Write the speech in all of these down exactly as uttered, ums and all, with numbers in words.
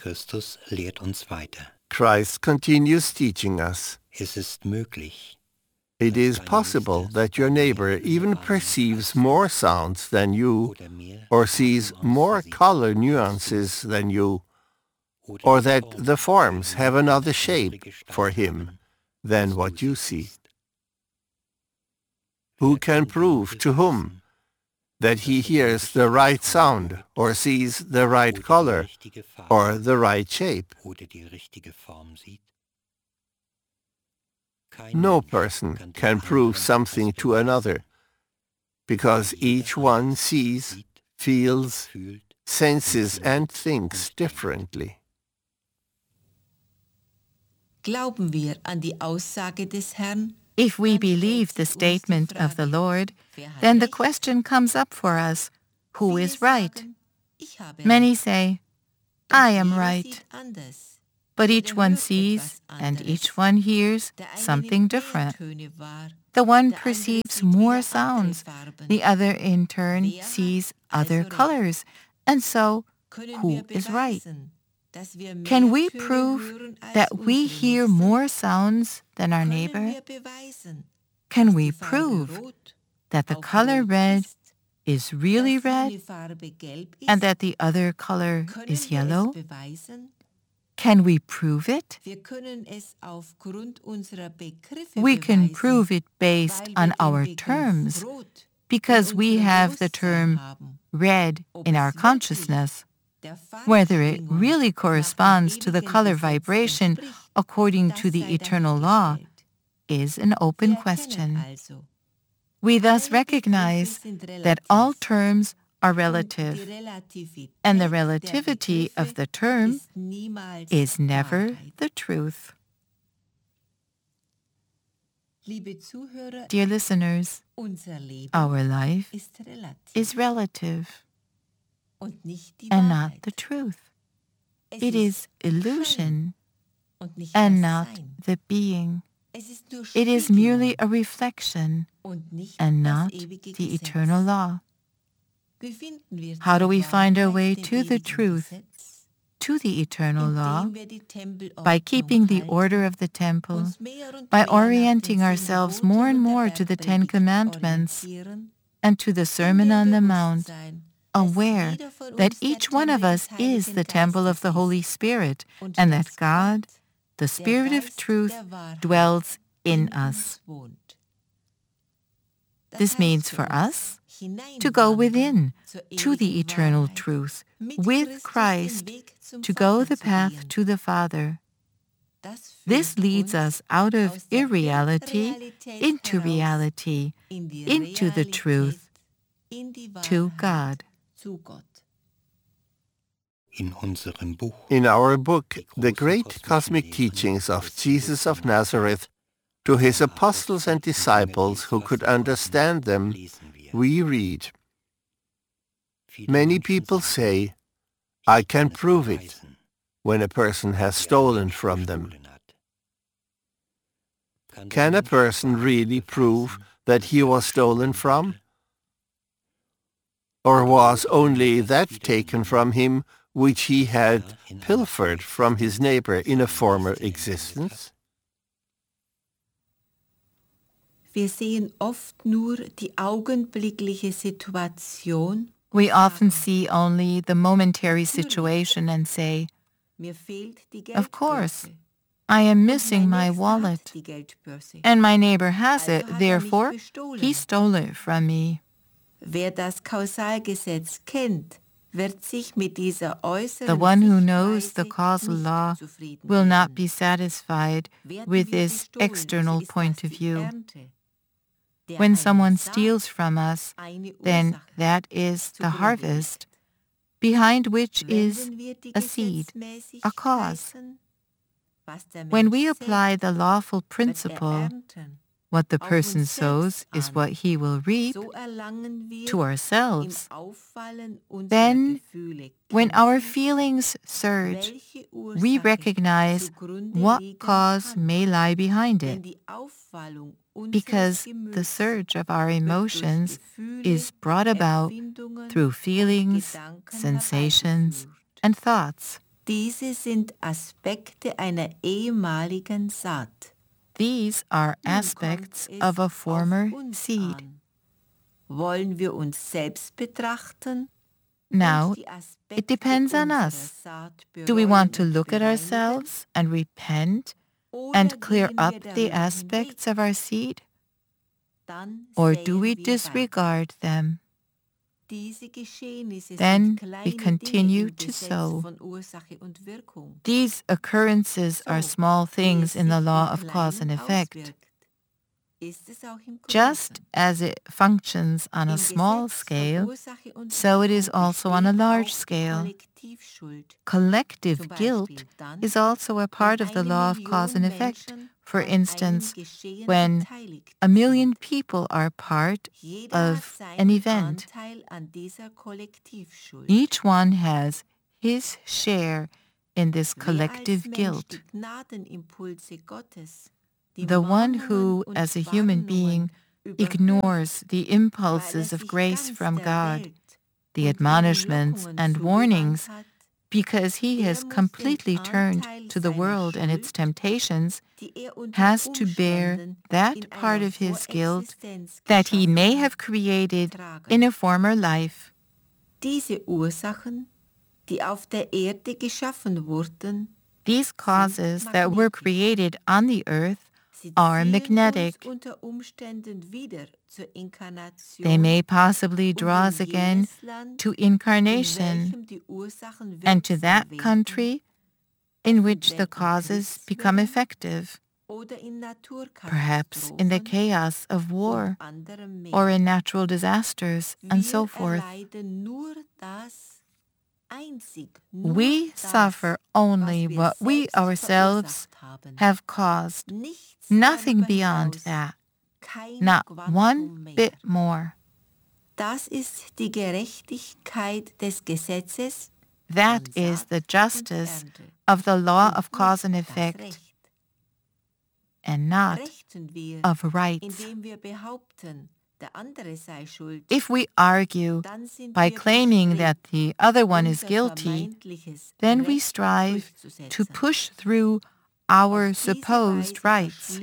Christus lehrt uns weiter. Christ continues teaching us. Es ist möglich, It is possible that your neighbor even perceives more sounds than you, or sees more color nuances than you, or that the forms have another shape for him than what you see. Who can prove to whom that he hears the right sound, or sees the right color, or the right shape? No person can prove something to another, because each one sees, feels, senses, and thinks differently. Glauben wir an die Aussage des Herrn? If we believe the statement of the Lord, then the question comes up for us, who is right? Many say, I am right. But each one sees and each one hears something different. The one perceives more sounds, the other in turn sees other colors. And so, who is right? Can we prove that we hear more sounds than our neighbor? Can we prove that the color red is really red and that the other color is yellow? Can we prove it? We can prove it based on our terms because we have the term red in our consciousness. Whether it really corresponds to the color vibration according to the eternal law is an open question. We thus recognize that all terms are relative, and the relativity of the term is never the truth. Dear listeners, our life is relative and not the truth. It is illusion and not the being. It is merely a reflection and not the eternal law. How do we find our way to the truth, to the eternal law? By keeping the order of the temple, by orienting ourselves more and more to the Ten Commandments and to the Sermon on the Mount, aware that each one of us is the temple of the Holy Spirit and that God, the Spirit of truth, dwells in us. This means for us to go within to the eternal truth, with Christ, to go the path to the Father. This leads us out of irreality into reality, into the truth, to God. In our book, The Great Cosmic Teachings of Jesus of Nazareth, to his apostles and disciples who could understand them, we read, many people say, I can prove it, when a person has stolen from them. Can a person really prove that he was stolen from? Or was only that taken from him which he had pilfered from his neighbor in a former existence? Wir sehen oft nur die augenblickliche Situation. We often see only the momentary situation and say, of course, I am missing my wallet, and my neighbor has it, therefore he stole it from me. Wer das Kausalgesetz kennt, wird sich mit dieser äußeren The one who knows the causal law will not be satisfied with this external point of view. When someone steals from us, then that is the harvest, behind which is a seed, a cause. When we apply the lawful principle, what the person sows is what he will reap, to ourselves, then when our feelings surge, we recognize what cause may lie behind it, because the surge of our emotions is brought about through feelings, sensations, and thoughts. Diese sind Aspekte einer ehemaligen Saat. These are aspects of a former seed. Wollen wir uns selbst betrachten? Now, it depends on us. Do we want to look at ourselves and repent and clear up the aspects of our seed? Or do we disregard them? Then we continue to sow. These occurrences are small things in the law of cause and effect. Just as it functions on a small scale, so it is also on a large scale. Collective guilt is also a part of the law of cause and effect. For instance, when a million people are part of an event, each one has his share in this collective guilt. The one who, as a human being, ignores the impulses of grace from God, the admonishments and warnings, because he has completely turned to the world and its temptations, has to bear that part of his guilt that he may have created in a former life. Diese Ursachen, die auf der Erde geschaffen wurden, these causes that were created on the earth are magnetic. They may possibly draw us again to incarnation and to that country in which the causes become effective, perhaps in the chaos of war or in natural disasters and so forth. We suffer only what we ourselves have caused, nothing beyond that, not one bit more. Das ist die Gerechtigkeit des Gesetzes. That is the justice of the law of cause and effect, and not of rights. If we argue by claiming that the other one is guilty, then we strive to push through our supposed rights.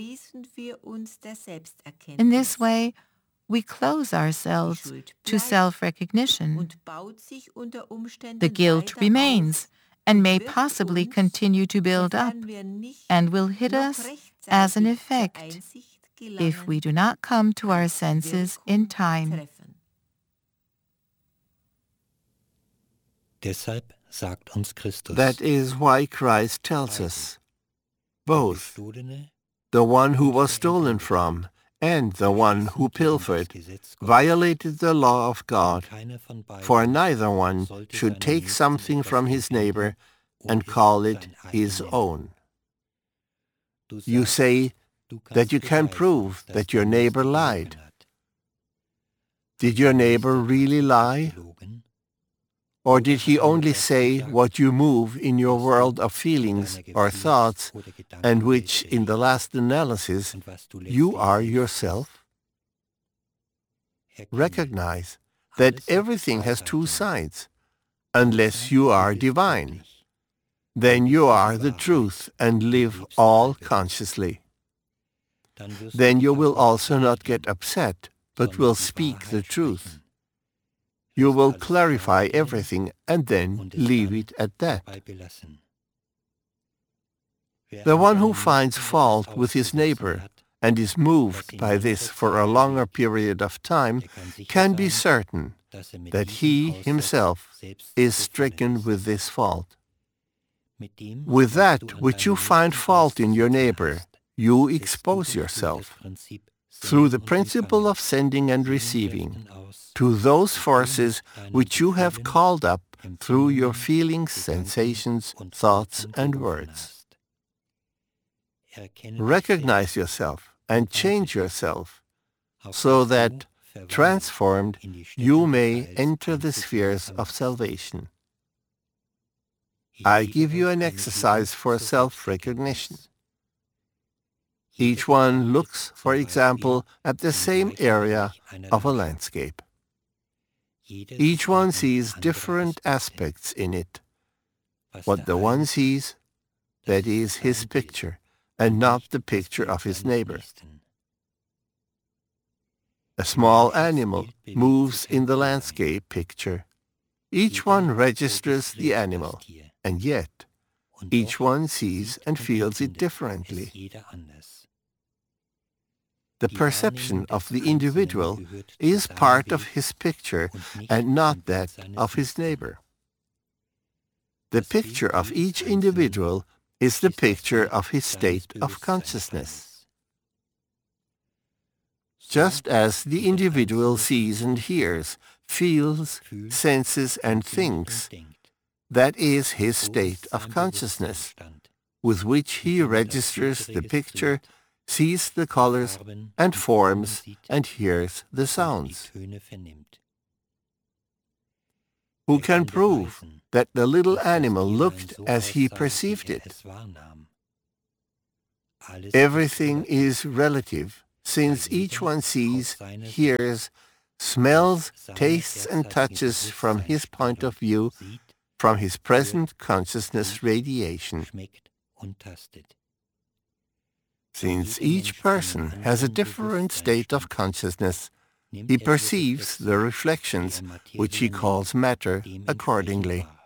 In this way, we close ourselves to self-recognition. The guilt remains and may possibly continue to build up and will hit us as an effect if we do not come to our senses in time. Deshalb sagt uns Christus, that is why Christ tells us, both the one who was stolen from and the one who pilfered violated the law of God, for neither one should take something from his neighbor and call it his own. You say that you can prove that your neighbor lied. Did your neighbor really lie? Or did he only say what you move in your world of feelings or thoughts, and which, in the last analysis, you are yourself? Recognize that everything has two sides, unless you are divine. Then you are the truth and live all consciously. Then you will also not get upset, but will speak the truth. You will clarify everything and then leave it at that. The one who finds fault with his neighbor and is moved by this for a longer period of time can be certain that he himself is stricken with this fault. With that which you find fault in your neighbor, you expose yourself, through the principle of sending and receiving, to those forces which you have called up through your feelings, sensations, thoughts, and words. Recognize yourself and change yourself, so that, transformed, you may enter the spheres of salvation. I give you an exercise for self-recognition. Each one looks, for example, at the same area of a landscape. Each one sees different aspects in it. What the one sees, that is his picture, and not the picture of his neighbor. A small animal moves in the landscape picture. Each one registers the animal, and yet each one sees and feels it differently. The perception of the individual is part of his picture and not that of his neighbor. The picture of each individual is the picture of his state of consciousness. Just as the individual sees and hears, feels, senses, and thinks, that is his state of consciousness, with which he registers the picture, sees the colors and forms, and hears the sounds. Who can prove that the little animal looked as he perceived it? Everything is relative, since each one sees, hears, smells, tastes, and touches from his point of view, from his present consciousness radiation. Since each person has a different state of consciousness, he perceives the reflections, which he calls matter, accordingly.